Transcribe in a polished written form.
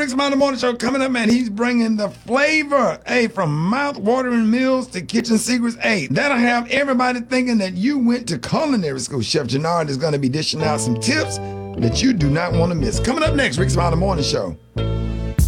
Rick Smiley Morning Show coming up, man. He's bringing the flavor, hey, from mouth-watering meals to kitchen secrets. Hey, that'll have everybody thinking that you went to culinary school. Chef Gennard is going to be dishing out some tips that you do not want to miss. Coming up next, Rick Smiley Morning Show.